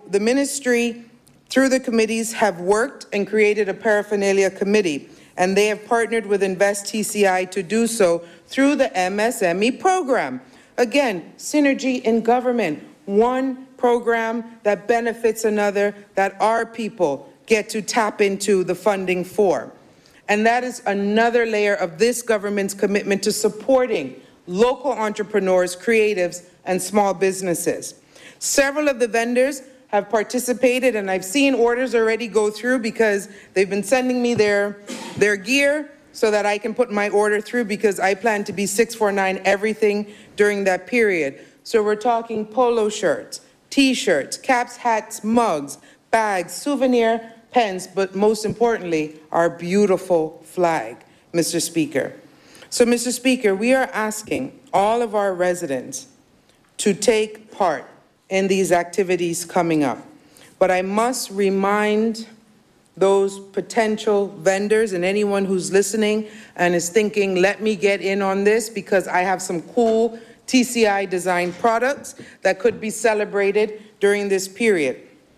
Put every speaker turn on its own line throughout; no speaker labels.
the ministry, through the committees, have worked and created a paraphernalia committee, and they have partnered with Invest TCI to do so through the MSME program. Again, synergy in government, one program that benefits another, that our people get to tap into the funding for. And that is another layer of this government's commitment to supporting local entrepreneurs, creatives, and small businesses. Several of the vendors have participated, and I've seen orders already go through because they've been sending me their gear so that I can put my order through, because I plan to be 649 everything during that period. So we're talking polo shirts, t-shirts, caps, hats, mugs, bags, souvenir, pens, but most importantly, our beautiful flag, Mr. Speaker. So, Mr. Speaker, we are asking all of our residents to take part in these activities coming up. But I must remind those potential vendors and anyone who's listening and is thinking, let me get in on this because I have some cool TCI designed products that could be celebrated during this period.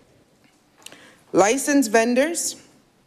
Licensed vendors,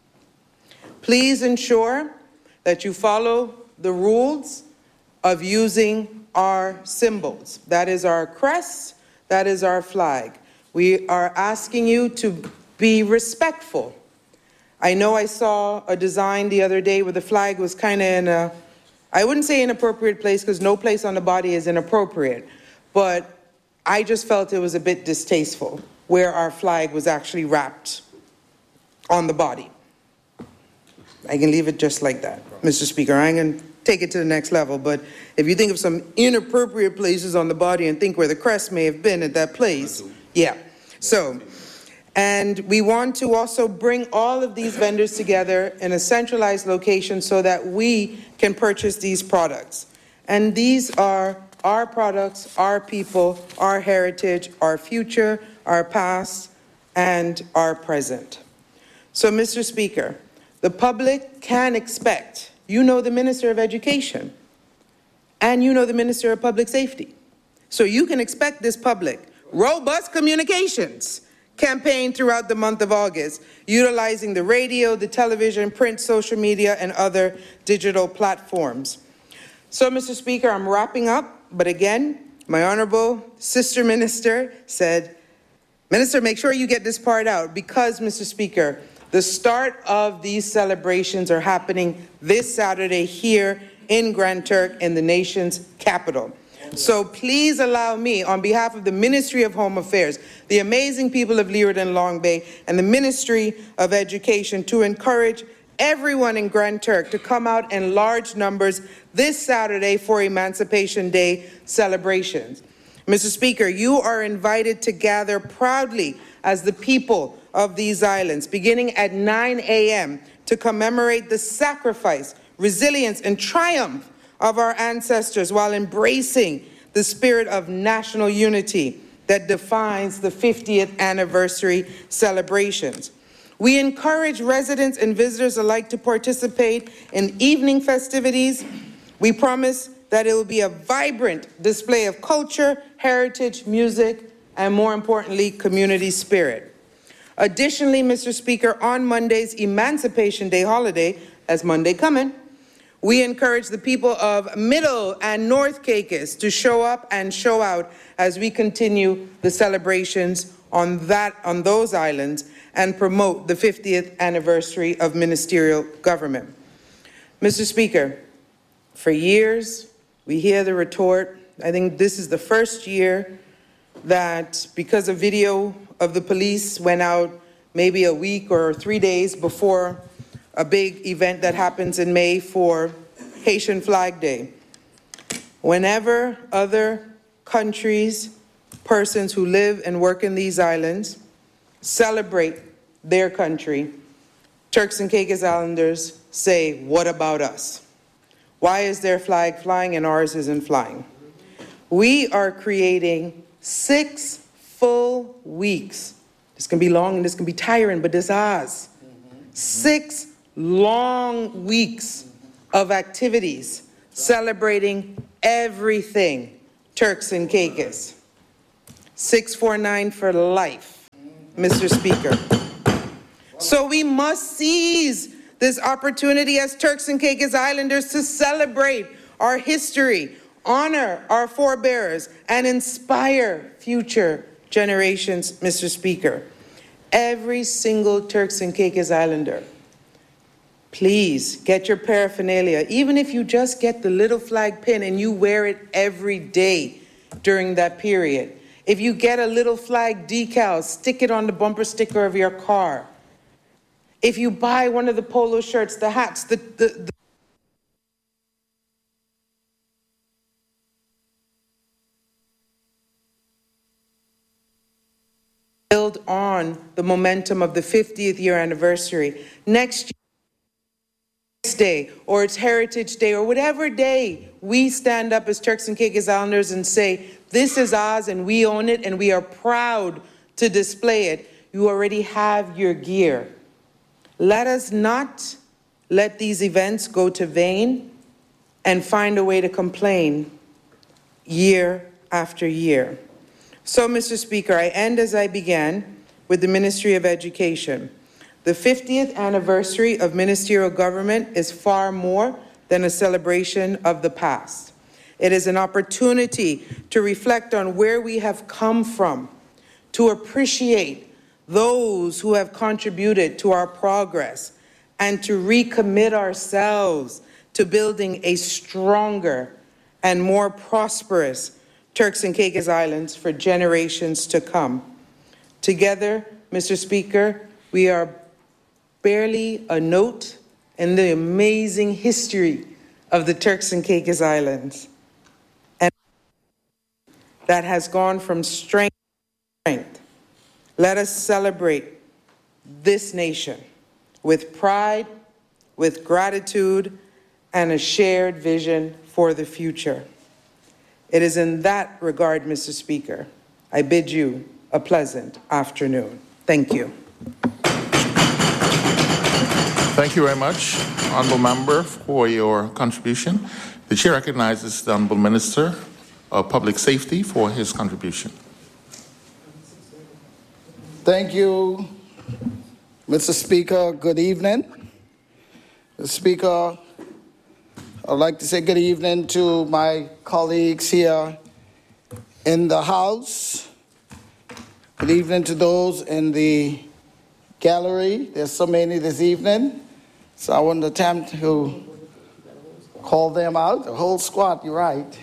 please ensure that you follow the rules of using our symbols. That is our crest, that is our flag. We are asking you to be respectful. I know I saw a design the other day where the flag was kind of in a, I wouldn't say inappropriate place because no place on the body is inappropriate, but I just felt it was a bit distasteful where our flag was actually wrapped on the body. I can leave it just like that, Mr. Speaker. I ain't gonna take it to the next level, but if you think of some inappropriate places on the body and think where the crest may have been at that place, yeah. So, and we want to also bring all of these vendors together in a centralized location so that we can purchase these products. And these are our products, our people, our heritage, our future, our past, and our present. So, Mr. Speaker, the public can expect, you know the Minister of Education, and you know the Minister of Public Safety. So you can expect this public robust communications campaign throughout the month of August, utilizing the radio, the television, print, social media, and other digital platforms. So, Mr. Speaker, I'm wrapping up, but again, my honorable sister minister said, Minister, make sure you get this part out because, Mr. Speaker, the start of these celebrations are happening this Saturday here in Grand Turk in the nation's capital. So please allow me, on behalf of the Ministry of Home Affairs, the amazing people of Leeward and Long Bay, and the Ministry of Education to encourage everyone in Grand Turk to come out in large numbers this Saturday for Emancipation Day celebrations. Mr. Speaker, you are invited to gather proudly as the people of these islands, beginning at 9 a.m. to commemorate the sacrifice, resilience, and triumph of our ancestors while embracing the spirit of national unity that defines the 50th anniversary celebrations. We encourage residents and visitors alike to participate in evening festivities. We promise that it will be a vibrant display of culture, heritage, music, and more importantly, community spirit. Additionally, Mr. Speaker, on Monday's Emancipation Day holiday, as Monday coming, we encourage the people of Middle and North Caicos to show up and show out as we continue the celebrations on those islands and promote the 50th anniversary of ministerial government. Mr. Speaker, for years, we hear the retort. I think this is the first year that because a video of the police went out maybe a week or 3 days before a big event that happens in May for Haitian Flag Day. Whenever other countries, persons who live and work in these islands celebrate their country, Turks and Caicos Islanders say, what about us? Why is their flag flying and ours isn't flying? We are creating 6 full weeks. This can be long and this can be tiring, but this is ours. 6 long weeks of activities celebrating everything Turks and Caicos. 649 for life. Mr. Speaker. So we must seize this opportunity as Turks and Caicos Islanders to celebrate our history, honor our forebears, and inspire future generations, Mr. Speaker. Every single Turks and Caicos Islander, please get your paraphernalia, even if you just get the little flag pin and you wear it every day during that period. If you get a little flag decal, stick it on the bumper sticker of your car. If you buy one of the polo shirts, the hats, the build on the momentum of the 50th year anniversary. Next Day, or it's Heritage Day, or whatever day we stand up as Turks and Caicos Islanders and say, this is ours and we own it and we are proud to display it, you already have your gear. Let us not let these events go to vain and find a way to complain year after year. So, Mr. Speaker, I end as I began with the Ministry of Education. The 50th anniversary of ministerial government is far more than a celebration of the past. It is an opportunity to reflect on where we have come from, to appreciate those who have contributed to our progress, and to recommit ourselves to building a stronger and more prosperous Turks and Caicos Islands for generations to come. Together, Mr. Speaker, we are barely a note in the amazing history of the Turks and Caicos Islands, and that has gone from strength to strength. Let us celebrate this nation with pride, with gratitude, and a shared vision for the future. It is in that regard, Mr. Speaker, I bid you a pleasant afternoon. Thank you.
Thank you very much, Honourable Member, for your contribution. The Chair recognizes the Honourable Minister of Public Safety for his contribution.
Thank you, Mr. Speaker. Good evening. Mr. Speaker, I'd like to say good evening to my colleagues here in the House. Good evening to those in the gallery. There's so many this evening, so I wouldn't attempt to call them out. The whole squad, you're right.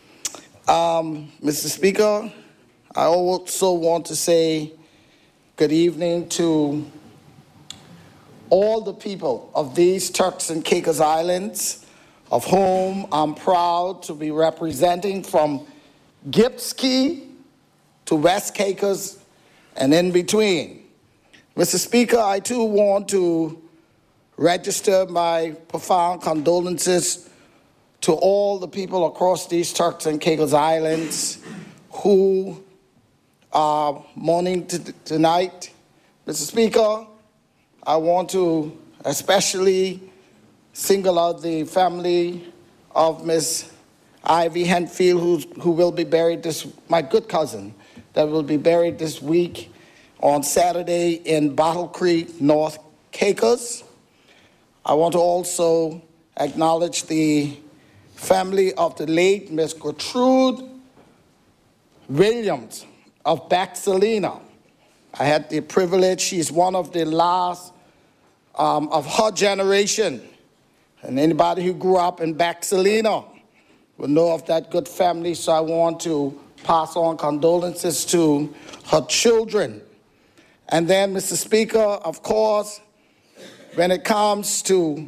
Mr. Speaker, I also want to say good evening to all the people of these Turks and Caicos Islands, of whom I'm proud to be representing from Gibbs Key to West Caicos and in between. Mr. Speaker, I too want to register my profound condolences to all the people across these Turks and Caicos Islands who are mourning tonight. Mr. Speaker, I want to especially single out the family of Miss Ivy Henfield, who will be buried my good cousin, that will be buried this week on Saturday in Battle Creek, North Caicos. I want to also acknowledge the family of the late Miss Gertrude Williams of Baxalina. I had the privilege, she's one of the last of her generation. And anybody who grew up in Baxalina will know of that good family, so I want to pass on condolences to her children. And then, Mr. Speaker, of course, when it comes to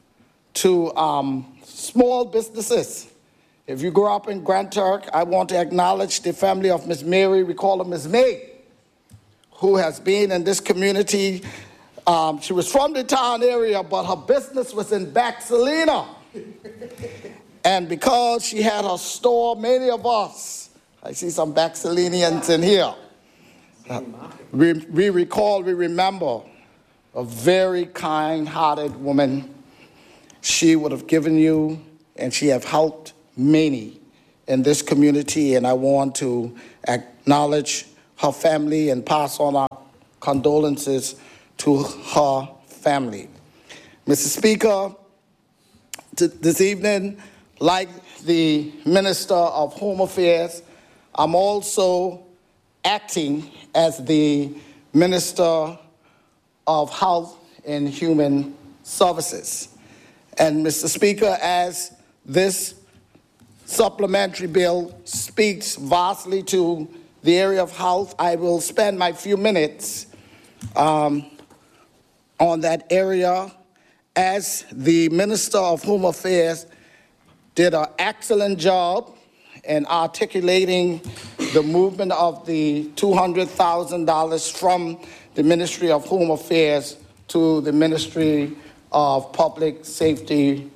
small businesses, if you grew up in Grand Turk, I want to acknowledge the family of Miss Mary, we call her Miss May, who has been in this community. She was from the town area, but her business was in Baxalina. And because she had her store, many of us, I see some Baxalinians in here, we remember a very kind-hearted woman. She would have given you, and she have helped many in this community, and I want to acknowledge her family and pass on our condolences to her family. Mr. Speaker, this evening, like the Minister of Home Affairs, I'm also acting as the Minister of Health and Human Services. And Mr. Speaker, as this supplementary bill speaks vastly to the area of health, I will spend my few minutes on that area, as the Minister of Home Affairs did an excellent job in articulating the movement of the $200,000 from the Ministry of Home Affairs to the Ministry of Public Safety,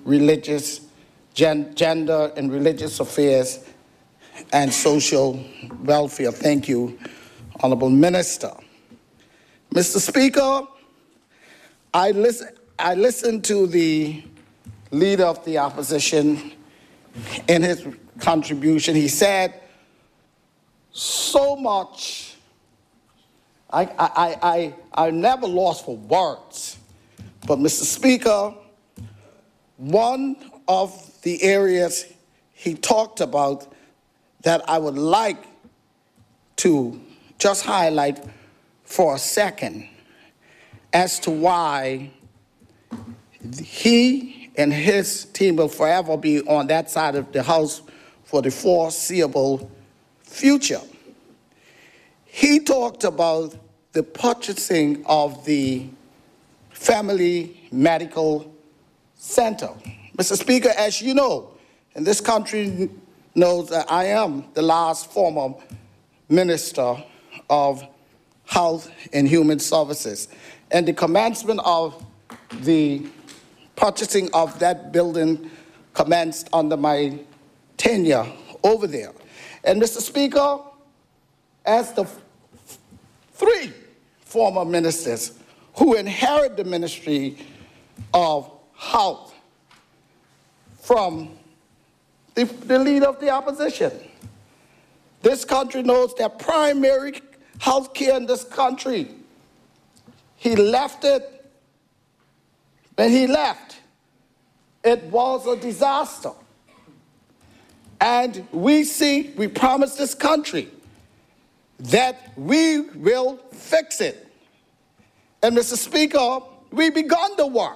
Gender and Religious Affairs and Social Welfare. Thank you, Honorable Minister. Mr. Speaker, I listened to the Leader of the Opposition in his contribution. He said so much. I never lost for words. But Mr. Speaker, one of the areas he talked about that I would like to just highlight for a second as to why he and his team will forever be on that side of the House for the foreseeable future. He talked about the purchasing of the Family Medical Center. Mr. Speaker, as you know, and this country knows that I am the last former Minister of Health and Human Services. And the commencement of the purchasing of that building commenced under my tenure over there. And Mr. Speaker, as the three former ministers who inherit the Ministry of Health from the Leader of the Opposition, this country knows that primary health care in this country, he left it. When he left, it was a disaster. And we promised this country that we will fix it. And Mr. Speaker, we begun the work.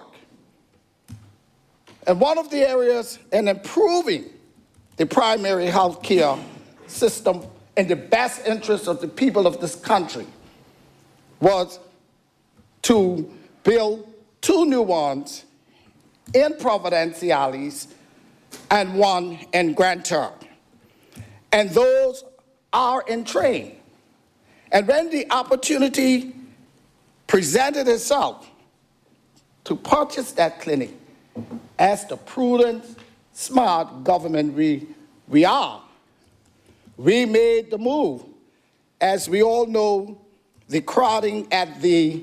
And one of the areas in improving the primary health care system in the best interest of the people of this country was to build 2 new ones in Providenciales and 1 in Grand Turk. And those are in train. And when the opportunity presented itself to purchase that clinic, as the prudent, smart government we are, we made the move. As we all know, the crowding at the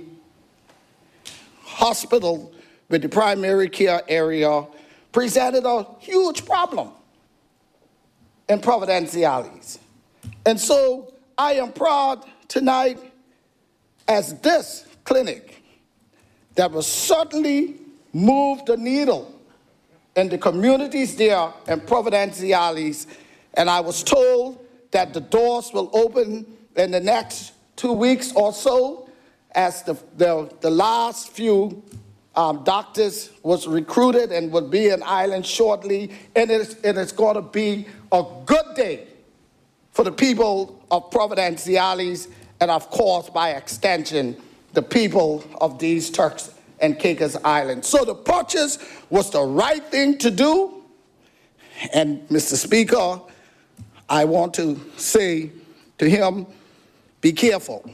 hospital with the primary care area presented a huge problem in Providenciales. And so I am proud tonight, as this clinic that will certainly move the needle in the communities there in Providenciales. And I was told that the doors will open in the next 2 weeks or so, as the last few doctors was recruited and will be in Ireland shortly. And it is going to be a good day for the people of Providenciales and, of course, by extension, the people of these Turks and Caicos Islands. So the purchase was the right thing to do. And Mr. Speaker, I want to say to him, be careful.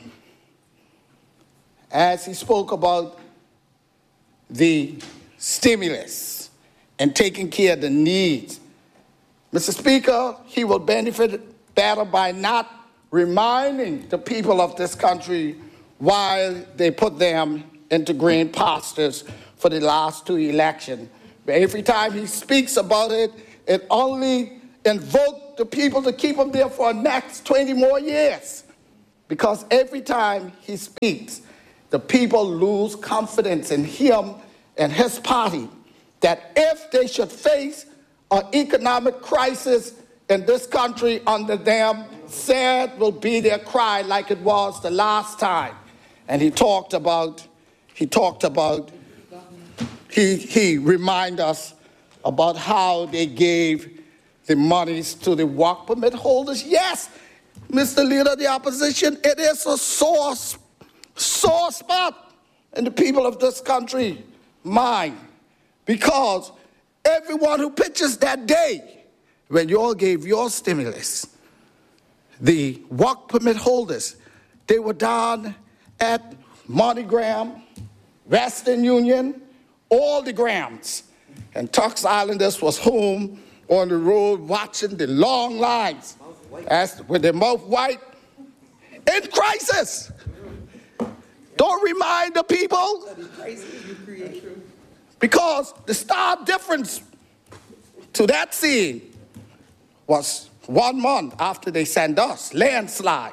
As he spoke about the stimulus and taking care of the needs, Mr. Speaker, he will benefit better by not reminding the people of this country why they put them into green pastures for the last 2 elections. But every time he speaks about it, it only invokes the people to keep them there for the next 20 more years. because every time he speaks, the people lose confidence in him and his party, that if they should face an economic crisis in this country under them, sad will be their cry like it was the last time. And he reminded us about how they gave the monies to the work permit holders. Yes, Mr. Leader of the Opposition, it is a sore spot in the people of this country mind, because everyone who pictures that day when you all gave your stimulus, the work permit holders, they were down at MoneyGram, Western Union, all the grams. And Tux Islanders was home on the road watching the long lines with their mouth white in crisis. Don't remind the people, because the stark difference to that scene was 1 month after they sent us, landslide.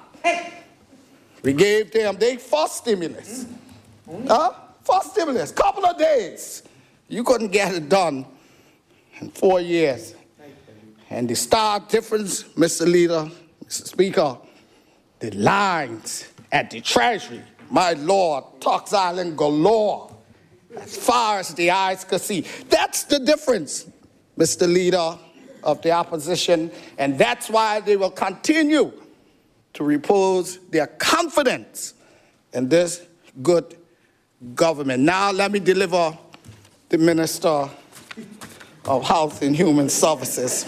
We gave them their first stimulus. First stimulus, couple of days. You couldn't get it done in 4 years. And the stark difference, Mr. Leader, Mr. Speaker, the lines at the Treasury, my Lord, Tux Island galore, as far as the eyes could see. That's the difference, Mr. Leader of the Opposition, and that's why they will continue to repose their confidence in this good government. Now let me deliver the Minister of Health and Human Services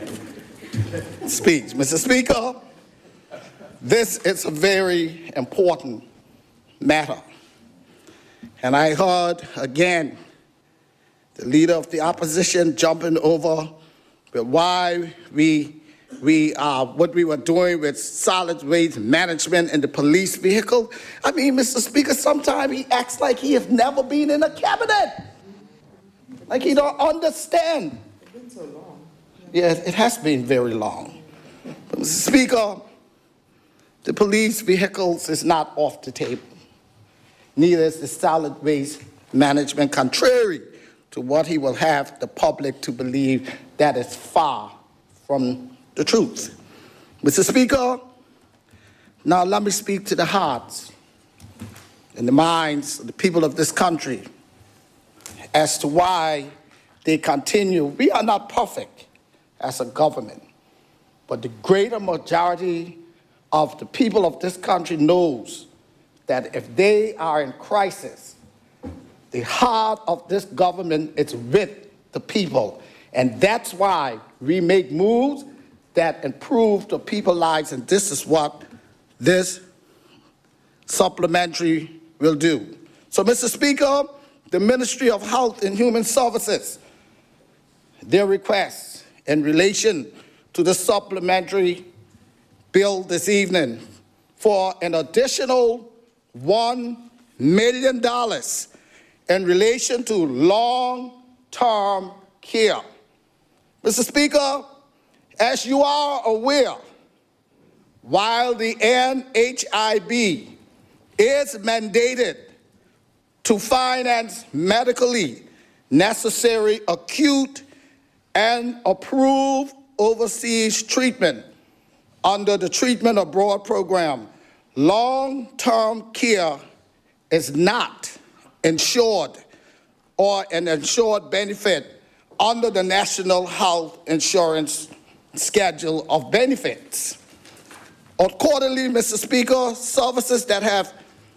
speech. Mr. Speaker, this is a very important matter. And I heard again the Leader of the Opposition jumping over why what we were doing with solid waste management in the police vehicle. I mean, Mr. Speaker, sometimes he acts like he has never been in a cabinet. Like he don't understand.
It's been so long.
Yes, it has been very long. But Mr. Speaker, the police vehicles is not off the table. Neither is the solid waste management, contrary to what he will have the public to believe that is far from the truth. Mr. Speaker, now let me speak to the hearts and the minds of the people of this country as to why they continue. We are not perfect as a government, but the greater majority of the people of this country knows that if they are in crisis, the heart of this government is with the people. And that's why we make moves that improve the people's lives, and this is what this supplementary will do. So, Mr. Speaker, the Ministry of Health and Human Services, their request in relation to the supplementary bill this evening for an additional $1 million in relation to long-term care. Mr. Speaker, as you are aware, while the NHIB is mandated to finance medically necessary acute and approved overseas treatment under the Treatment Abroad program, long-term care is not insured or an insured benefit under the National Health Insurance Schedule of Benefits. Accordingly, Mr. Speaker, services that have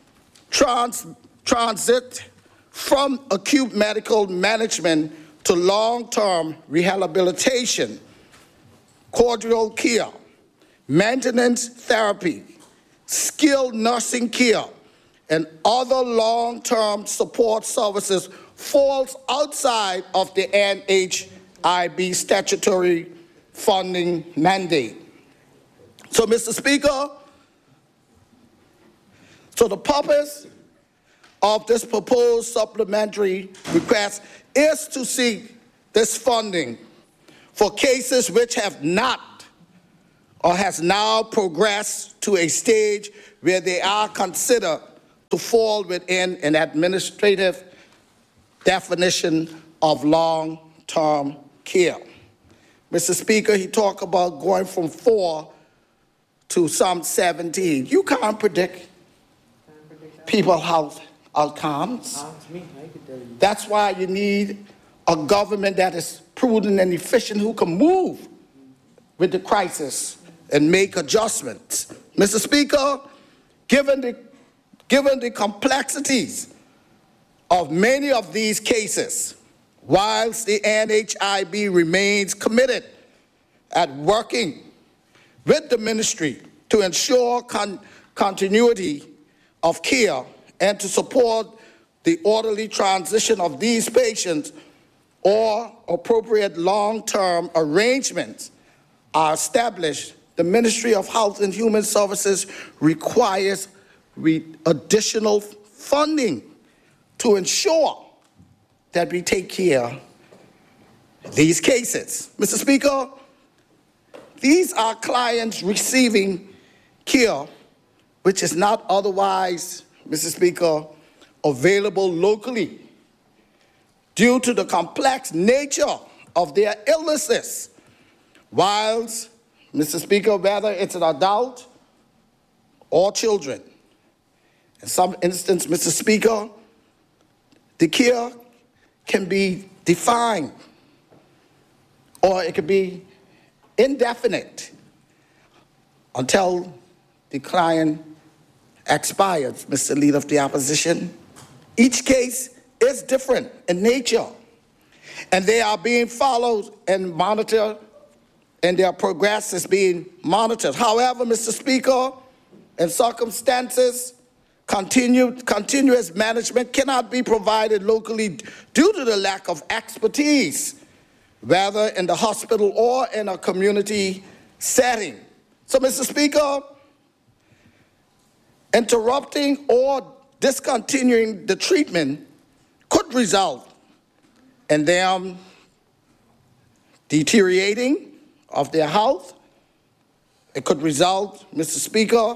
transit from acute medical management to long-term rehabilitation, cordial care, maintenance therapy, skilled nursing care, and other long-term support services falls outside of the NHIB statutory funding mandate. So, Mr. Speaker, so the purpose of this proposed supplementary request is to seek this funding for cases which have not or has now progressed to a stage where they are considered to fall within an administrative definition of long-term care. Mr. Speaker, he talked about going from 4 to some 17. You can't predict people's health outcomes. That's why you need a government that is prudent and efficient who can move with the crisis and make adjustments. Mr. Speaker, given the complexities of many of these cases, whilst the NHIB remains committed at working with the ministry to ensure continuity of care and to support the orderly transition of these patients, or appropriate long-term arrangements are established, the Ministry of Health and Human Services requires additional funding to ensure that we take care of these cases. Mr. Speaker, these are clients receiving care which is not otherwise, Mr. Speaker, available locally due to the complex nature of their illnesses. Whilst, Mr. Speaker, whether it's an adult or children, in some instances, Mr. Speaker, the care can be defined or it can be indefinite until the client expires, Mr. Leader of the Opposition. Each case is different in nature, and they are being followed and monitored, and their progress is being monitored. However, Mr. Speaker, in circumstances, continuous management cannot be provided locally due to the lack of expertise, whether in the hospital or in a community setting. So, Mr. Speaker, interrupting or discontinuing the treatment could result in them deteriorating of their health. It could result, Mr. Speaker,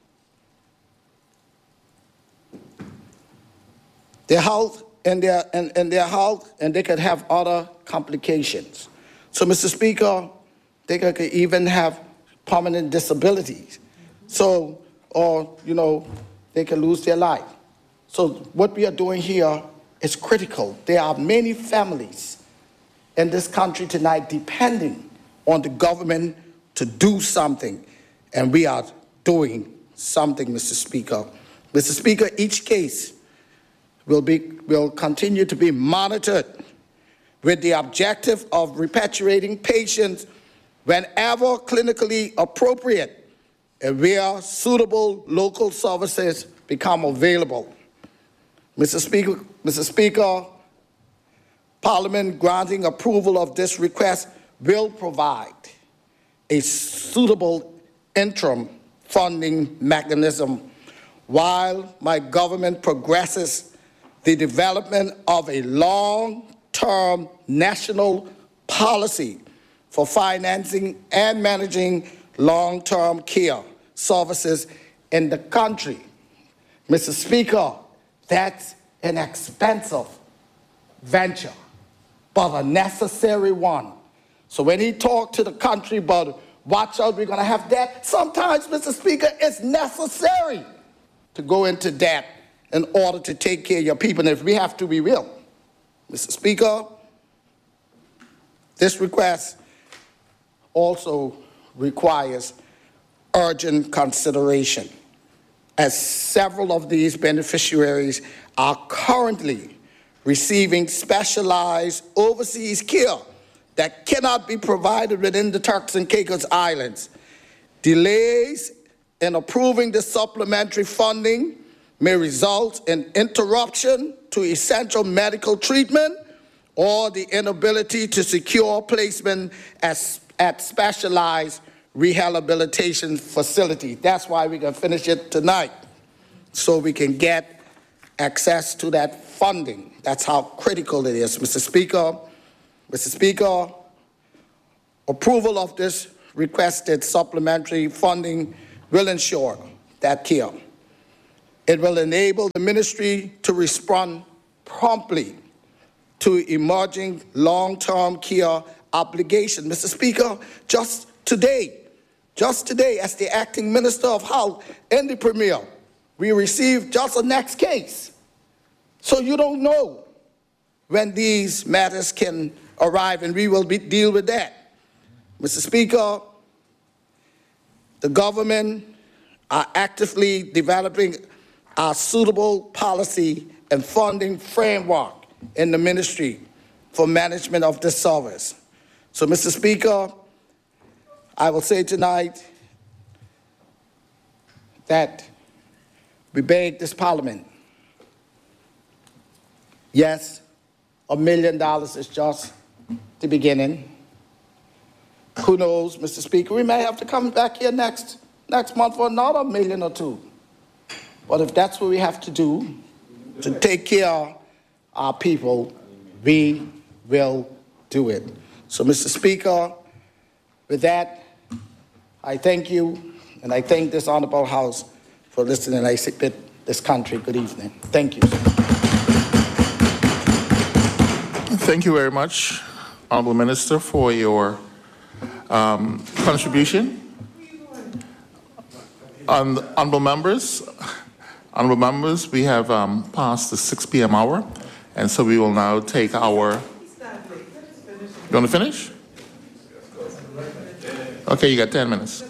their health and their health, and they could have other complications. So, Mr. Speaker, they could even have permanent disabilities. So, or, they can lose their life. So what we are doing here is critical. There are many families in this country tonight depending on the government to do something, and we are doing something, Mr. Speaker. Mr. Speaker, each case will continue to be monitored with the objective of repatriating patients whenever clinically appropriate and where suitable local services become available. Mr. Speaker, Parliament granting approval of this request will provide a suitable interim funding mechanism while my government progresses the development of a long-term national policy for financing and managing long-term care services in the country. Mr. Speaker, that's an expensive venture, but a necessary one. So when he talked to the country about watch out, we're going to have debt, sometimes, Mr. Speaker, it's necessary to go into debt in order to take care of your people, and if we have to, we will. Mr. Speaker, this request also requires urgent consideration, as several of these beneficiaries are currently receiving specialized overseas care that cannot be provided within the Turks and Caicos Islands. Delays in approving the supplementary funding may result in interruption to essential medical treatment or the inability to secure placement at specialized rehabilitation facility. That's why we're going to finish it tonight, so we can get access to that funding. That's how critical it is, Mr. Speaker. Mr. Speaker, approval of this requested supplementary funding will ensure that care. It will enable the ministry to respond promptly to emerging long-term care obligations. Mr. Speaker, just today, as the acting Minister of Health and the Premier, we received just the next case. So you don't know when these matters can arrive, and we will deal with that. Mr. Speaker, the government are actively developing a suitable policy and funding framework in the ministry for management of this service. So, Mr. Speaker, I will say tonight that we beg this Parliament, yes, $1 million is just the beginning. Who knows, Mr. Speaker, we may have to come back here next month for another $1 million or $2 million. But if that's what we have to do to take care of our people, we will do it. So, Mr. Speaker, with that, I thank you, and I thank this honorable House for listening. I submit this country. Good evening. Thank you.
Thank you very much, Honorable Minister, for your contribution. Honorable members, we have passed the 6 p.m. hour, and so we will now take our... You want to finish? Okay, you got 10 minutes.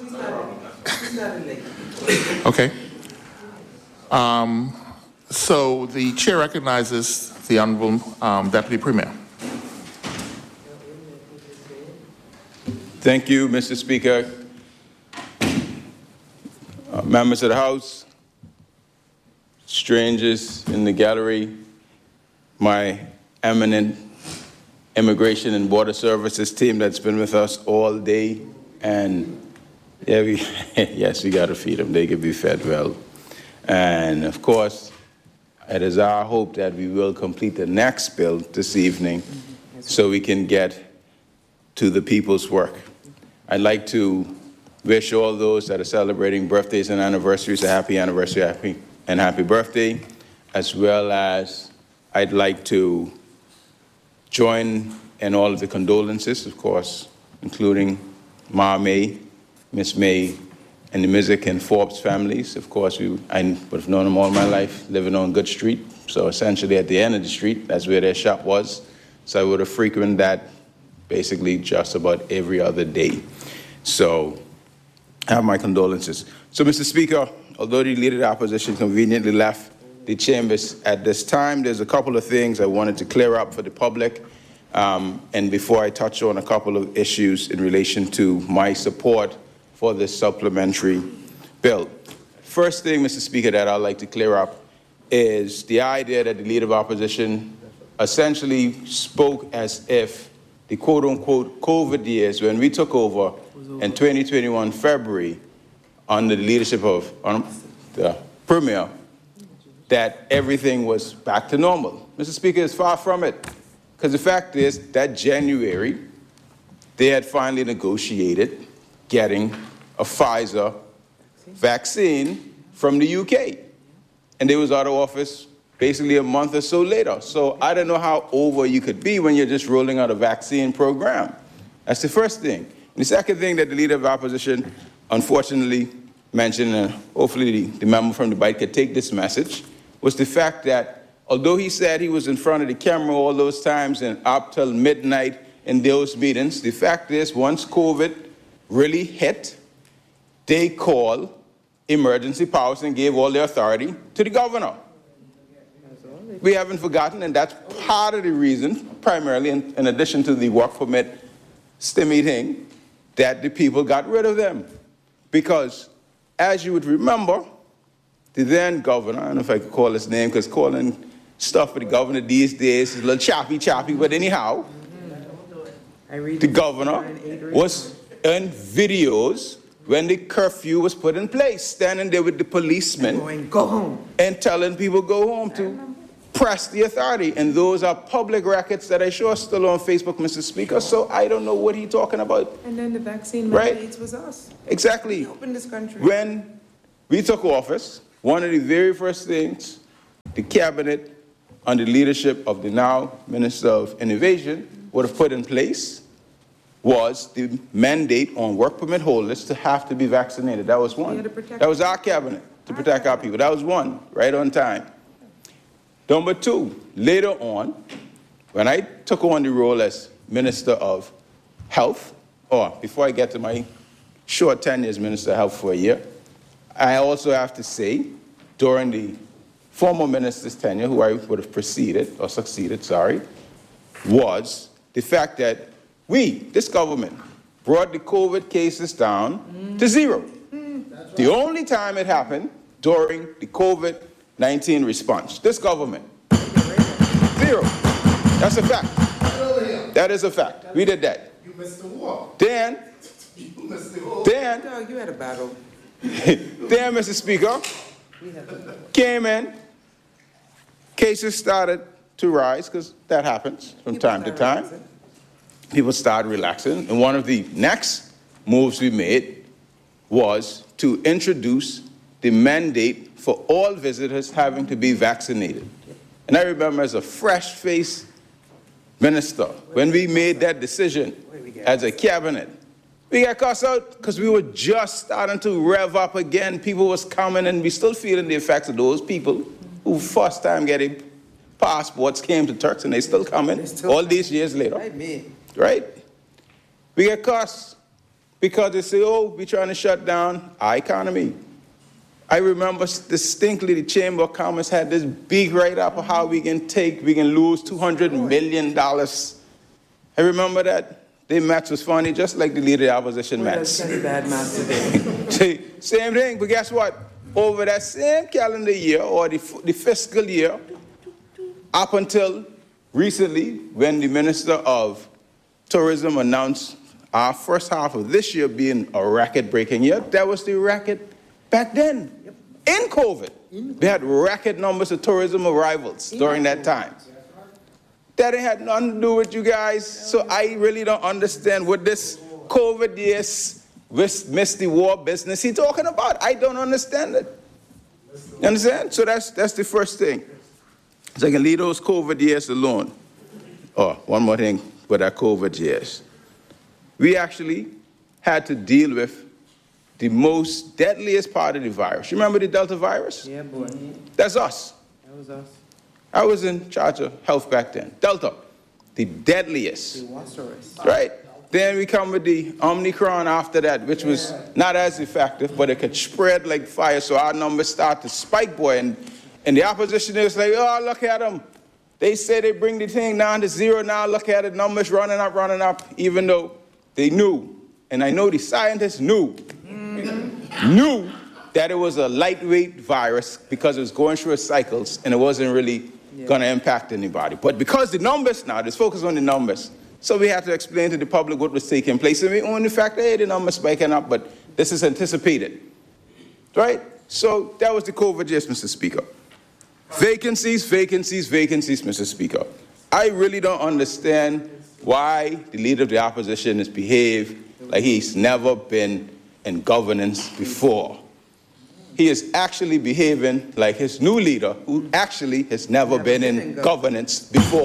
Okay. So the chair recognizes the Honorable Deputy Premier.
Thank you, Mr. Speaker. Members of the House, strangers in the gallery, my eminent Immigration and Border Services team that's been with us all day, and yeah, yes, we got to feed them. They can be fed well. And of course, it is our hope that we will complete the next bill this evening so we can get to the people's work. I'd like to wish all those that are celebrating birthdays and anniversaries a happy anniversary and happy birthday, as well as I'd like to join in all of the condolences, of course, including Ma May, Miss May, and the Mizik and Forbes families. Of course, I would have known them all my life, living on Good Street. So essentially at the end of the street, that's where their shop was. So I would have frequented that basically just about every other day. So I have my condolences. So, Mr. Speaker, although the Leader of the Opposition conveniently left the chambers at this time, there's a couple of things I wanted to clear up for the public. And before I touch on a couple of issues in relation to my support for this supplementary bill. First thing, Mr. Speaker, that I'd like to clear up is the idea that the Leader of Opposition essentially spoke as if the quote-unquote COVID years, when we took over in 2021 February under the leadership of the Premier, that everything was back to normal. Mr. Speaker, it's far from it. Because the fact is that January, they had finally negotiated getting a Pfizer vaccine from the UK. And they was out of office basically a month or so later. So I don't know how over you could be when you're just rolling out a vaccine program. That's the first thing. And the second thing that the Leader of the Opposition unfortunately mentioned, and hopefully the member from the Bight could take this message, was the fact that although he said he was in front of the camera all those times and up till midnight in those meetings, the fact is once COVID really hit, they called emergency powers and gave all the authority to the governor. We haven't forgotten, and that's part of the reason, primarily in addition to the work permit stimmy thing, that the people got rid of them. Because, as you would remember, the then governor, I don't know if I could call his name, because calling stuff for the governor these days is a little choppy, but anyhow, the governor was in videos when the curfew was put in place, standing there with the policemen
go home
and telling people go home too. press the authority. And those are public records that I sure still on Facebook, Mr. Speaker, so I don't know what he's talking about.
And then the vaccine
Right.
mandates was us.
Exactly.
We opened this country.
When we took office, one of the very first things the cabinet, under the leadership of the now Minister of Innovation, would have put in place was the mandate on work permit holders to have to be vaccinated. That was one.
Yeah, to protect
That was our cabinet, to protect our people. That was one, right on time. Number two, later on, when I took on the role as Minister of Health, or before I get to my short tenure as Minister of Health for a year, I also have to say, during the former minister's tenure, who I would have succeeded, was the fact that we, this government, brought the COVID cases down to zero. The only time it happened during the COVID-19 response. This government, zero. That's a fact. That is a fact. We did that.
You missed the war.
Then,
No, you had a battle.
then, Mr. Speaker, came in, cases started to rise, because that happens from time to time. People started relaxing, and one of the next moves we made was to introduce the mandate for all visitors having to be vaccinated. And I remember as a fresh-faced minister, when we made that decision as a cabinet, we got cussed out because we were just starting to rev up again. People was coming, and we still feeling the effects of those people who first time getting passports came to Turks, and they still coming all these years later. Right? We get cussed because they say, oh, we're trying to shut down our economy. I remember distinctly the Chamber of Commerce had this big write-up of how we can lose $200 million. I remember that. Their maths was funny, just like the leader of the opposition maths.
Bad maths today.
Same thing, but guess what? Over that same calendar year, or the fiscal year, up until recently, when the Minister of Tourism announced our first half of this year being a record-breaking year, that was the record back then. In COVID, we had record numbers of tourism arrivals during that time. That had nothing to do with you guys, so I really don't understand what this COVID years with Misty War business he's talking about. I don't understand it. You understand? So that's the first thing. So I can leave those COVID years alone. Oh, one more thing with our COVID years. We actually had to deal with the most deadliest part of the virus. You remember the Delta virus?
Yeah, boy.
That's us.
That was us.
I was in charge of health back then. Delta, the deadliest. Right? Then we come with the Omicron after that, which was not as effective, but it could spread like fire, so our numbers start to spike, boy. And the opposition is like, oh, look at them. They say they bring the thing down to zero. Now look at it, numbers running up, even though they knew, and I know the scientists knew that it was a lightweight virus because it was going through its cycles and it wasn't really going to impact anybody. But because the numbers now, let's focus on the numbers. So we have to explain to the public what was taking place. And we own the fact that, hey, the numbers spiking up, but this is anticipated. Right? So that was the COVID years, Mr. Speaker. Vacancies, Mr. Speaker. I really don't understand why the leader of the opposition has behaved like he's never been in governance before. He is actually behaving like his new leader, who actually has never been in governance before.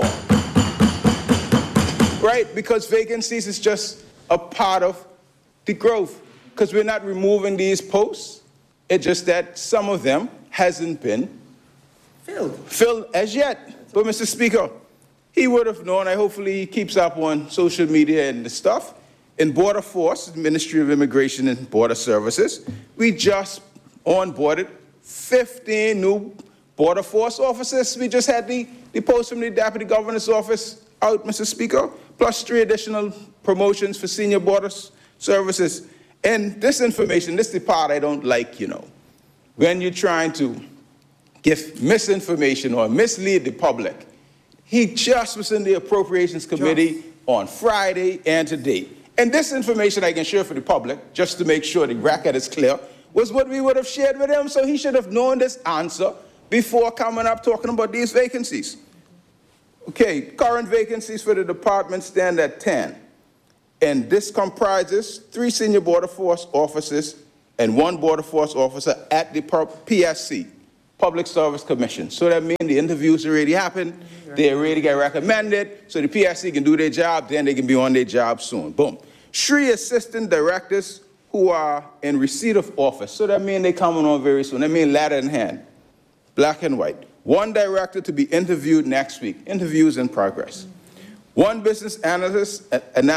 Right? Because vacancies is just a part of the growth. Because we're not removing these posts. It's just that some of them hasn't been filled as yet. But Mr. Speaker, he would have known. Hopefully he keeps up on social media and the stuff. In Border Force, Ministry of Immigration and Border Services, we just onboarded 15 new Border Force officers. We just had the post from the Deputy Governor's office out, Mr. Speaker, plus 3 additional promotions for senior border services. And this information, this is the part I don't like, when you're trying to give misinformation or mislead the public. He just was in the Appropriations Committee on Friday and today. And this information I can share for the public, just to make sure the record is clear, was what we would have shared with him, so he should have known this answer before coming up talking about these vacancies. Okay, current vacancies for the department stand at 10. And this comprises 3 senior border force officers and 1 border force officer at the PSC, Public Service Commission. So that means the interviews already happened, they already get recommended, so the PSC can do their job, then they can be on their job soon. Boom. 3 assistant directors who are in receipt of office. So that means they coming on very soon. That means ladder in hand, black and white. 1 director to be interviewed next week. Interviews in progress. 1 business analyst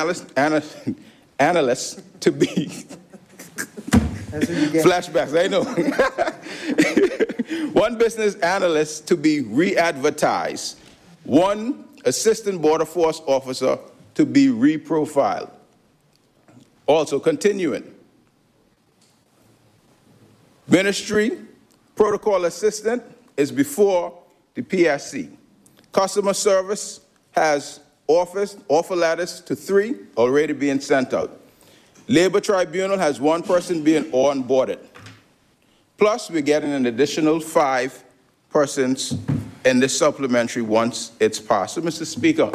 to be flashbacks, I know. 1 business analyst to be re-advertised. 1 assistant border force officer to be reprofiled. Also continuing. Ministry protocol assistant is before the PSC. Customer service has offer letters to 3 already being sent out. Labor Tribunal has 1 person being onboarded. Plus, we're getting an additional 5 persons in the supplementary once it's passed. So, Mr. Speaker,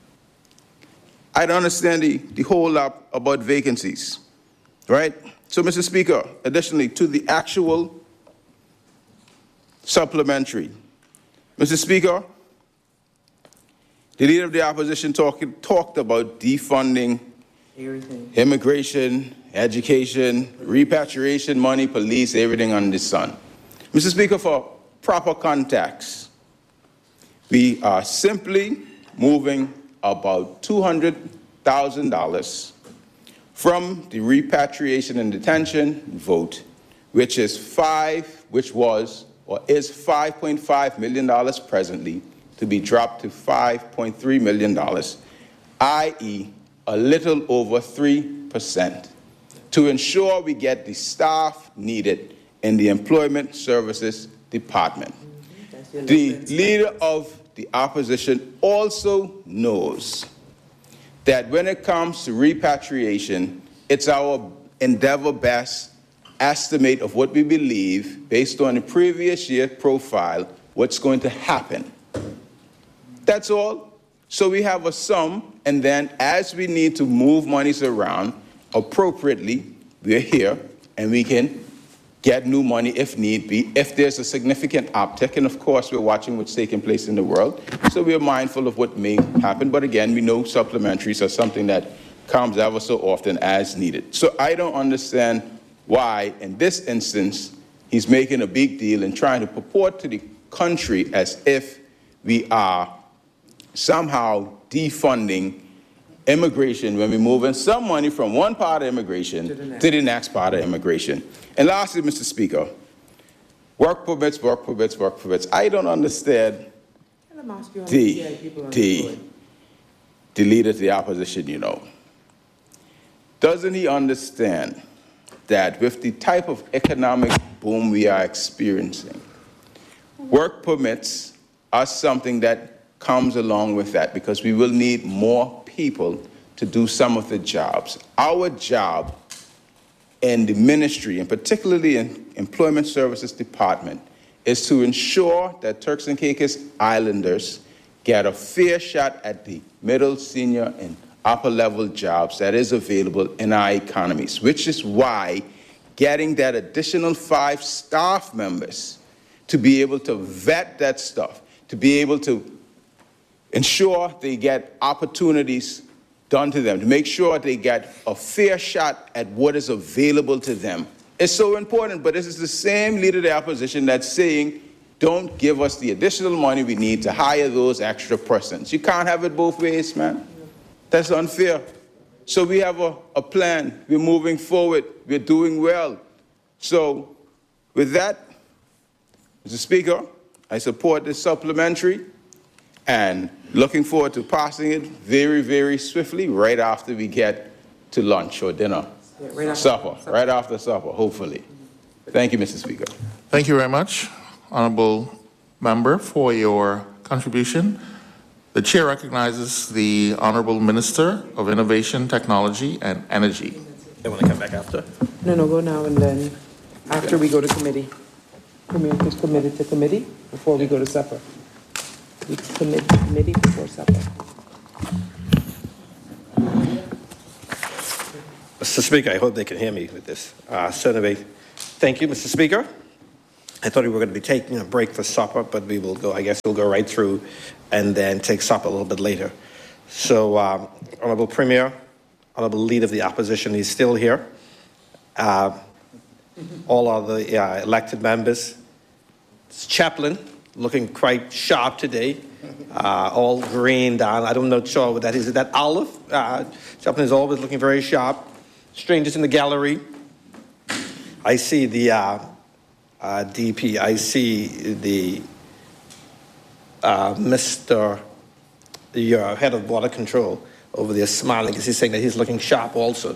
I don't understand the whole lot about vacancies, right? So, Mr. Speaker, additionally to the actual supplementary, Mr. Speaker, the leader of the opposition talked about defunding everything. Immigration, education, repatriation money, police, everything under the sun. Mr. Speaker, for proper context, we are simply moving about $200,000 from the repatriation and detention vote, which is $5.5 million presently, to be dropped to $5.3 million, i.e., a little over 3%, to ensure we get the staff needed in the Employment Services Department. The leader of the opposition also knows that when it comes to repatriation, it's our endeavor best estimate of what we believe, based on the previous year profile, what's going to happen. That's all. So we have a sum, and then as we need to move monies around appropriately, we're here, and we can get new money if need be, if there's a significant uptick. And of course, we're watching what's taking place in the world, so we're mindful of what may happen. But again, we know supplementaries are something that comes ever so often as needed. So I don't understand why, in this instance, he's making a big deal and trying to purport to the country as if we are somehow defunding immigration when we're moving some money from one part of immigration to the next part of immigration. And lastly, Mr. Speaker, work permits. I don't understand the leader of the opposition, you know. Doesn't he understand that with the type of economic boom we are experiencing, work permits are something that comes along with that, because we will need more people to do some of the jobs. Our job in the ministry, and particularly in Employment Services Department, is to ensure that Turks and Caicos Islanders get a fair shot at the middle, senior, and upper level jobs that is available in our economies, which is why getting that additional 5 staff members to be able to vet that stuff, to be able to ensure they get opportunities done to them, to make sure they get a fair shot at what is available to them. It's so important, but this is the same leader of the opposition that's saying, don't give us the additional money we need to hire those extra persons. You can't have it both ways, man. That's unfair. So we have a plan. We're moving forward. We're doing well. So with that, Mr. Speaker, I support this supplementary and looking forward to passing it very, very swiftly right after we get to lunch or dinner, right after supper, hopefully. Thank you, Mr. Speaker.
Thank you very much, Honorable Member, for your contribution. The Chair recognizes the Honorable Minister of Innovation, Technology, and Energy.
They want to come back after?
No, go now and then after we go to committee. Premier just committed to committee before we go to supper. We commit to committee before supper.
Mr. Speaker, I hope they can hear me with this. Senator, thank you, Mr. Speaker. I thought we were going to be taking a break for supper, but we will go, I guess we'll go right through and then take supper a little bit later. So, Honorable Premier, Honorable Leader of the Opposition, he's still here. All of the elected members. It's Chaplain, looking quite sharp today, all green down. I don't know sure what that is. Is that olive? Chaplain is always looking very sharp. Strangers in the gallery. I see the DP. I see the Mr. Your head of border control over there smiling because he's saying that he's looking sharp also.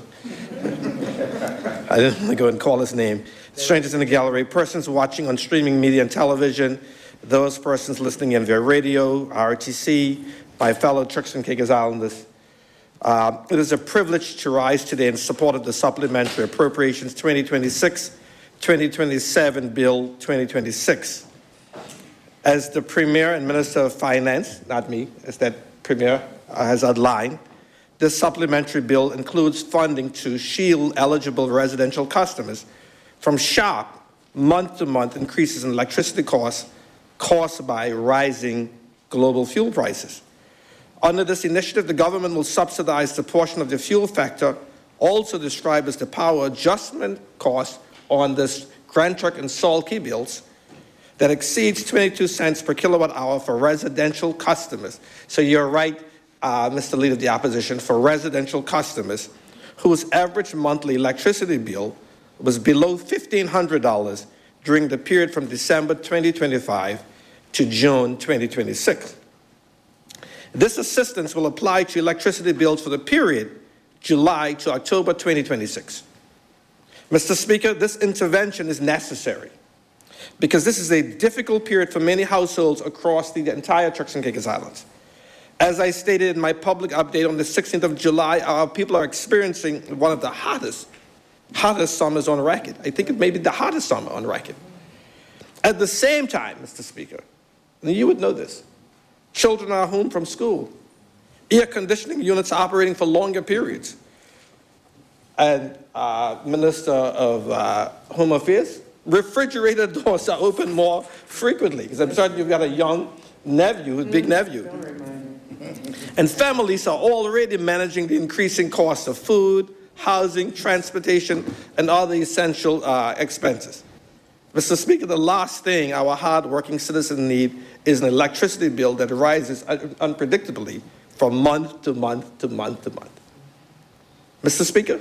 I didn't want to go and call his name. Strangers in the gallery, persons watching on streaming media and television, those persons listening in via radio, RTC, my fellow Turks and Caicos Islanders. It is a privilege to rise today in support of the Supplementary Appropriations 2026-2027 Bill 2026. As the Premier and Minister of Finance, not me, as that Premier has outlined, this supplementary bill includes funding to shield eligible residential customers from sharp month-to-month increases in electricity costs caused by rising global fuel prices. Under this initiative, the government will subsidize the portion of the fuel factor, also described as the power adjustment cost on this Grand Trunk and Salt Key bills, that exceeds 22 cents per kilowatt hour for residential customers. So you're right, Mr. Leader of the Opposition, for residential customers whose average monthly electricity bill was below $1,500 during the period from December 2025 to June 2026. This assistance will apply to electricity bills for the period July to October 2026. Mr. Speaker, this intervention is necessary because this is a difficult period for many households across the entire Turks and Caicos Islands. As I stated in my public update on the 16th of July, our people are experiencing one of the hottest summers on record. I think it may be the hottest summer on record. At the same time, Mr. Speaker, and you would know this, children are home from school. Air conditioning units are operating for longer periods. And Minister of Home Affairs, refrigerator doors are open more frequently. Because I'm certain you've got a young nephew, a big nephew. And families are already managing the increasing cost of food, housing, transportation, and other essential expenses. Mr. Speaker, the last thing our hard-working citizens need is an electricity bill that rises unpredictably from month to month to month to month. Mr. Speaker,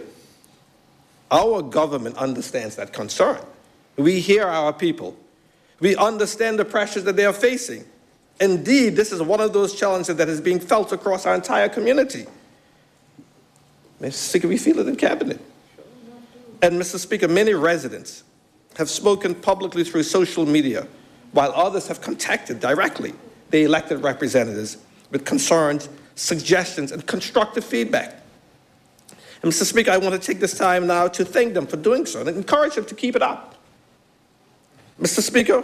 our government understands that concern. We hear our people. We understand the pressures that they are facing. Indeed, this is one of those challenges that is being felt across our entire community. Mr. Speaker, we feel it in Cabinet. And Mr. Speaker, many residents have spoken publicly through social media, while others have contacted directly the elected representatives with concerns, suggestions, and constructive feedback. And Mr. Speaker, I want to take this time now to thank them for doing so and encourage them to keep it up. Mr. Speaker,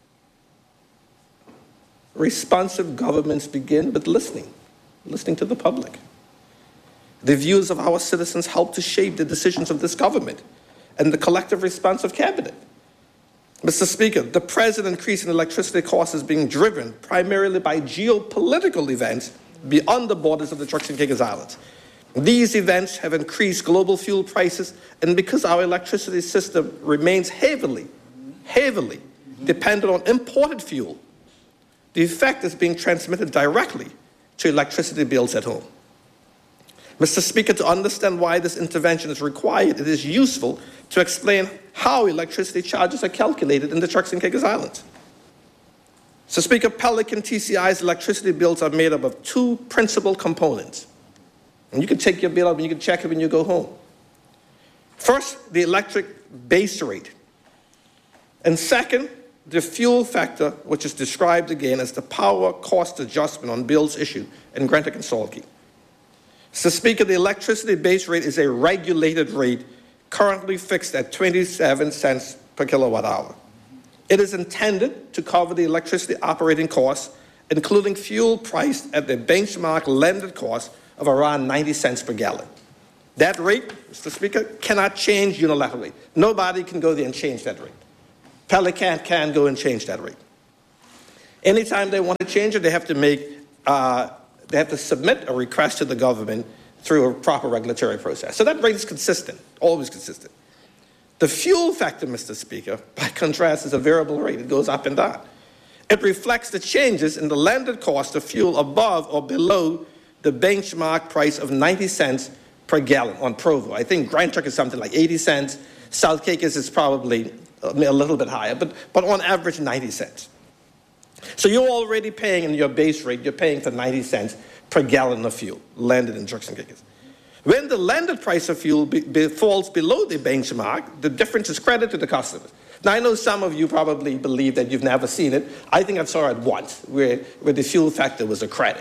responsive governments begin with listening to the public. The views of our citizens help to shape the decisions of this government and the collective response of Cabinet. Mr. Speaker, the present increase in electricity costs is being driven primarily by geopolitical events beyond the borders of the Turks and Caicos Islands. These events have increased global fuel prices, and because our electricity system remains heavily dependent on imported fuel, the effect is being transmitted directly to electricity bills at home. Mr. Speaker, to understand why this intervention is required, it is useful to explain how electricity charges are calculated in the Turks and Caicos Islands. So, Speaker, Pelican TCI's electricity bills are made up of two principal components. And you can take your bill up and you can check it when you go home. First, the electric base rate. And second, the fuel factor, which is described again as the power cost adjustment on bills issued in Grand Trunk and Salt Key. So, Speaker, the electricity base rate is a regulated rate currently fixed at 27 cents per kilowatt hour. It is intended to cover the electricity operating costs, including fuel priced at the benchmark landed cost of around 90 cents per gallon. That rate, Mr. Speaker, cannot change unilaterally. Nobody can go there and change that rate. Pelican can go and change that rate. Anytime they want to change it, they have to submit a request to the government through a proper regulatory process. So that rate is consistent, always consistent. The fuel factor, Mr. Speaker, by contrast, is a variable rate. It goes up and down. It reflects the changes in the landed cost of fuel above or below the benchmark price of 90 cents per gallon on Provo. I think Grand Trunk is something like 80 cents. South Caicos is probably a little bit higher, but on average 90 cents. So you're already paying in your base rate, you're paying for 90 cents per gallon of fuel landed in Turks and Caicos. When the landed price of fuel falls below the benchmark, the difference is credited to the customers. Now, I know some of you probably believe that you've never seen it. I think I saw it once, where the fuel factor was a credit.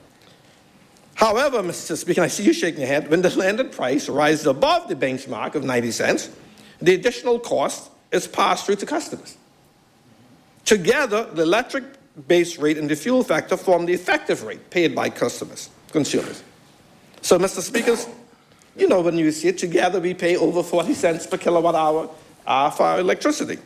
However, Mr. Speaker, I see you shaking your head, when the landed price rises above the benchmark of 90 cents, the additional cost is passed through to customers. Together, the electric base rate and the fuel factor form the effective rate paid by consumers. So, Mr. Speaker, you know when you see it, together we pay over 40 cents per kilowatt hour for our electricity.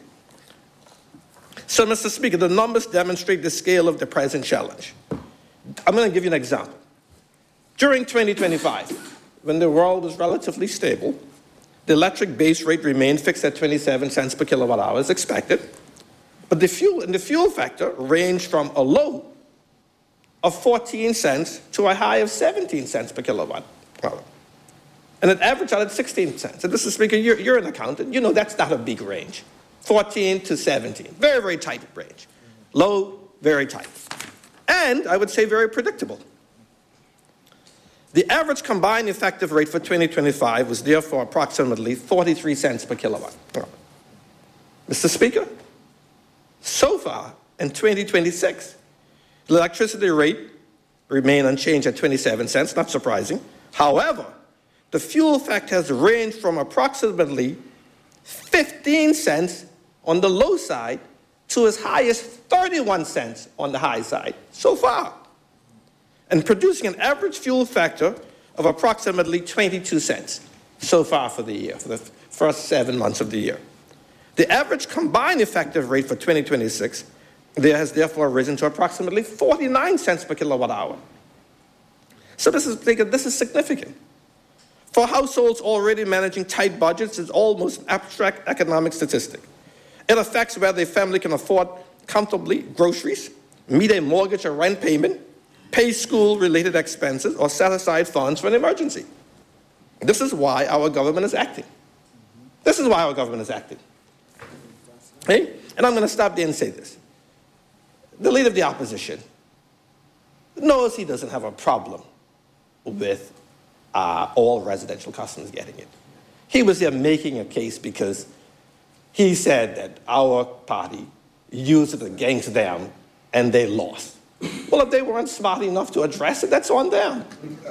So, Mr. Speaker, the numbers demonstrate the scale of the present challenge. I'm going to give you an example. During 2025, when the world was relatively stable, the electric base rate remained fixed at 27 cents per kilowatt hour as expected, but the fuel factor ranged from a low of 14 cents to a high of 17 cents per kilowatt hour. And it averaged out at 16 cents. And Mr. Speaker, you're an accountant. You know that's not a big range. 14 to 17. Very, very tight range. Low, very tight. And I would say very predictable. The average combined effective rate for 2025 was therefore approximately 43 cents per kilowatt. Mr. Speaker, so far in 2026, the electricity rate remained unchanged at 27 cents, not surprising. However, the fuel factor has ranged from approximately 15 cents on the low side to as high as 31 cents on the high side so far, and producing an average fuel factor of approximately 22 cents so far for the year, for the first 7 months of the year. The average combined effective rate for 2026 has therefore risen to approximately 49 cents per kilowatt hour. So this is significant. For households already managing tight budgets, it's almost an abstract economic statistic. It affects whether a family can afford comfortably groceries, meet a mortgage or rent payment, pay school-related expenses, or set aside funds for an emergency. This is why our government is acting. This is why our government is acting. Okay? And I'm going to stop there and say this. The leader of the opposition knows he doesn't have a problem with all residential customers getting it. He was there making a case because he said that our party used it against them and they lost. Well, if they weren't smart enough to address it, that's on them.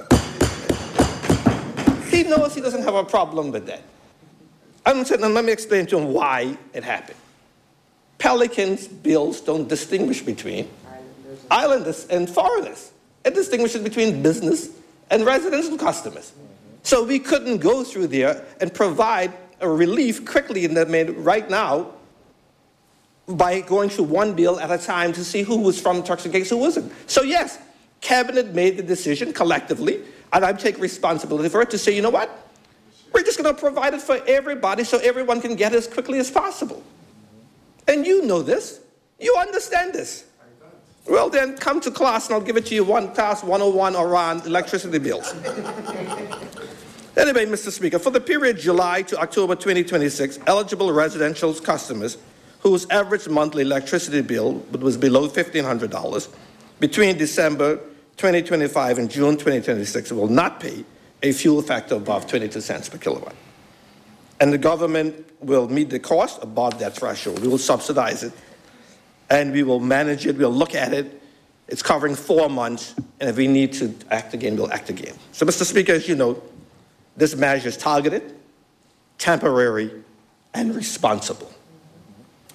He knows he doesn't have a problem with that. Let me explain to him why it happened. Pelican's bills don't distinguish between islanders and foreigners. It distinguishes between business and residential customers. So we couldn't go through there and provide a relief quickly right now by going through one bill at a time to see who was from Turks and Caicos, who wasn't. So yes, Cabinet made the decision collectively, and I take responsibility for it to say, you know what? We're just going to provide it for everybody so everyone can get it as quickly as possible. And you know this. You understand this. Well, then come to class and I'll give it to you class 101 around electricity bills. Anyway, Mr. Speaker, for the period July to October 2026, eligible residential customers whose average monthly electricity bill was below $1,500 between December 2025 and June 2026 will not pay a fuel factor above 22 cents per kilowatt. And the government will meet the cost above that threshold. We will subsidize it, and we will manage it. We'll look at it. It's covering 4 months, and if we need to act again, we'll act again. So, Mr. Speaker, as you know, this measure is targeted, temporary, and responsible.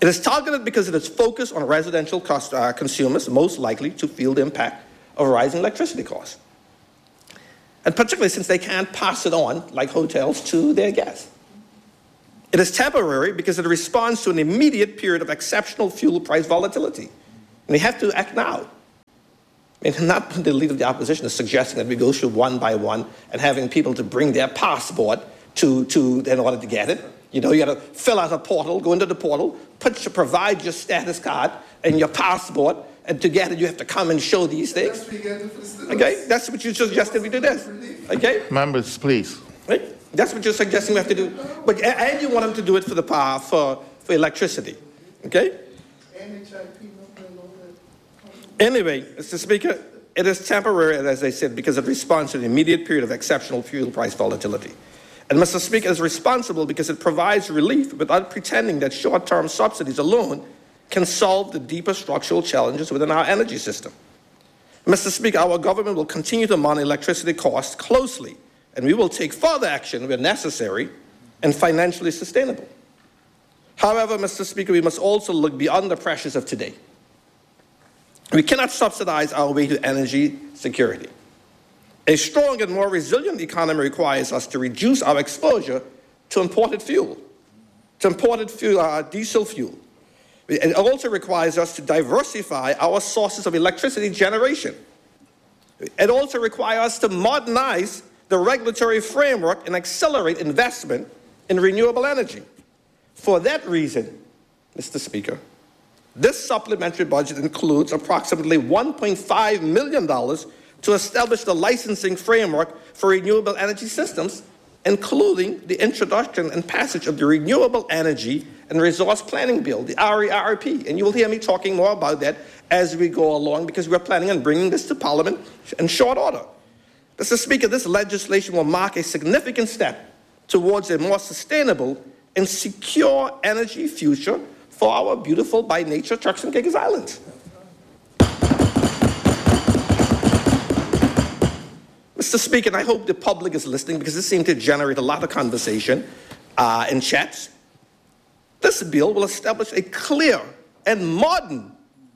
It is targeted because it is focused on residential consumers most likely to feel the impact of rising electricity costs, and particularly since they can't pass it on, like hotels, to their guests. It is temporary because it responds to an immediate period of exceptional fuel price volatility. And we have to act now. I mean, not the leader of the opposition is suggesting that we go through one by one and having people to bring their passport in order to get it. You know, you got to fill out a portal, go into the portal, provide your status card and your passport, and to get it, you have to come and show these things. Okay, that's what you suggested we do this. Okay,
Members, please.
right? That's what you're suggesting we have to do. But and you want them to do it for the power for electricity. Okay. Anyway, Mr. Speaker, it is temporary, as I said, because it responds to an immediate period of exceptional fuel price volatility. And Mr. Speaker, is responsible because it provides relief without pretending that short-term subsidies alone can solve the deeper structural challenges within our energy system. Mr. Speaker, our government will continue to monitor electricity costs closely, and we will take further action where necessary and financially sustainable. However, Mr. Speaker, we must also look beyond the pressures of today. We cannot subsidize our way to energy security. A strong and more resilient economy requires us to reduce our exposure to imported fuel, diesel fuel. It also requires us to diversify our sources of electricity generation. It also requires us to modernize the regulatory framework and accelerate investment in renewable energy. For that reason, Mr. Speaker, this supplementary budget includes approximately $1.5 million to establish the licensing framework for renewable energy systems, including the introduction and passage of the Renewable Energy and Resource Planning Bill, the RERP. And you will hear me talking more about that as we go along, because we're planning on bringing this to Parliament in short order. Mr. Speaker, this legislation will mark a significant step towards a more sustainable and secure energy future for our beautiful by nature Turks and Caicos Islands. Mr. Speaker, and I hope the public is listening because this seemed to generate a lot of conversation in chats. This bill will establish a clear and modern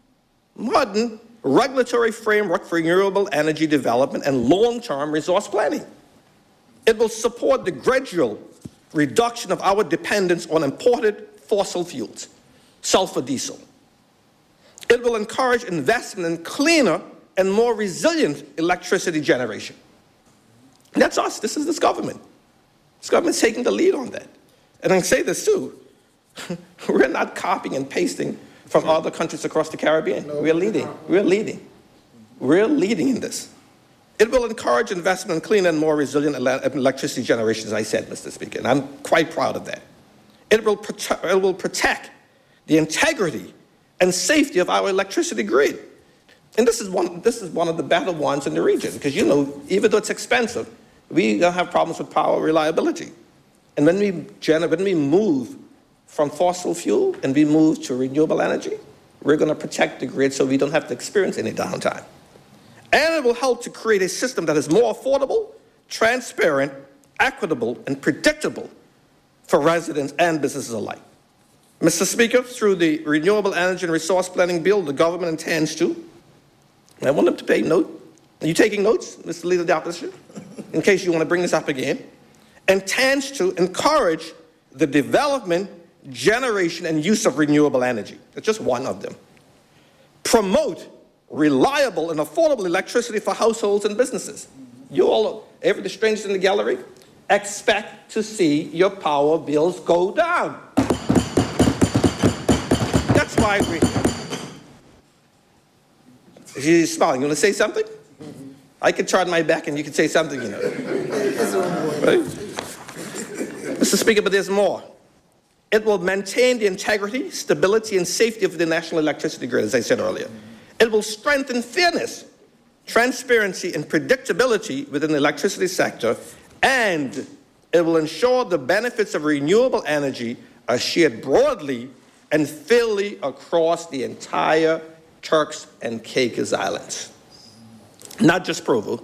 regulatory framework for renewable energy development and long-term resource planning. It will support the gradual reduction of our dependence on imported fossil fuels, sulfur diesel. It will encourage investment in cleaner and more resilient electricity generation. And that's us. This is this government. This government's taking the lead on that. And I can say this too. We're not copying and pasting from other countries across the Caribbean. No, we're leading. We're leading. We're leading in this. It will encourage investment in cleaner and more resilient electricity generation, as I said, Mr. Speaker, and I'm quite proud of that. It will protect the integrity and safety of our electricity grid. And this is one of the better ones in the region, because, you know, even though it's expensive, we don't have problems with power reliability. And when we move from fossil fuel and we move to renewable energy, we're going to protect the grid so we don't have to experience any downtime. And it will help to create a system that is more affordable, transparent, equitable, and predictable for residents and businesses alike. Mr. Speaker, through the Renewable Energy and Resource Planning Bill, the government intends to, I want them to take note. Are you taking notes, Mr. Leader of the Opposition? In case you want to bring this up again. Intends to encourage the development, generation, and use of renewable energy. That's just one of them. Promote reliable and affordable electricity for households and businesses. You all, every the strangers in the gallery, expect to see your power bills go down. That's why we're here. She's smiling. You want to say something? I can turn my back and you can say something, you know. Right? Mr. Speaker, but there's more. It will maintain the integrity, stability, and safety of the national electricity grid, as I said earlier. It will strengthen fairness, transparency, and predictability within the electricity sector, and it will ensure the benefits of renewable energy are shared broadly and fairly across the entire Turks and Caicos Islands. Not just Provo,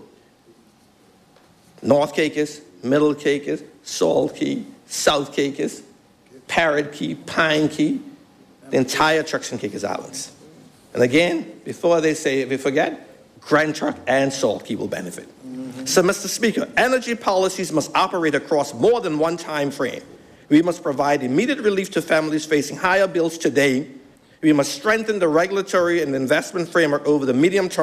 North Caicos, Middle Caicos, Salt Key, South Caicos, Parrot Key, Pine Key, the entire Turks and Caicos Islands. And again, before they forget, Grand Turk and Salt Cay will benefit. So, Mr. Speaker, energy policies must operate across more than one time frame. We must provide immediate relief to families facing higher bills today. We must strengthen the regulatory and investment framework over the medium term